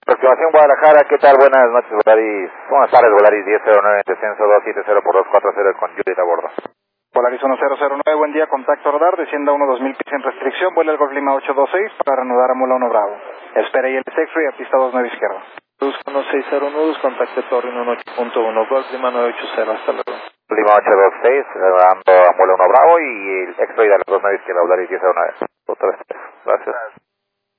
Aproximación Guadalajara, ¿qué tal? Buenas noches, Volaris. Buenas tardes, Volaris 1009, descenso 270 por 240 con Judith a bordo. Volaris 1009, buen día, contacto radar, descienda 1-2000 pies en restricción, vuela el Golf Lima 826 para reanudar a Mula 1 Bravo. Espera y el X-Ray a pista 29 izquierda. Luz 1609, contacto Torre 18.1, Golf Lima 980, hasta luego. Lima 826, reanudando a Mula 1 Bravo y el X-Ray de la 29 izquierda, Volaris 1009. Gracias.